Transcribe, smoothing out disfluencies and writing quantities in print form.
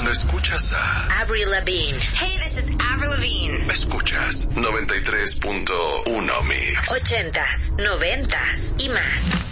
Cuando escuchas a Avril Lavigne. Hey, this is Avril Lavigne. Escuchas 93.1 Mix. 80s, 90s y más.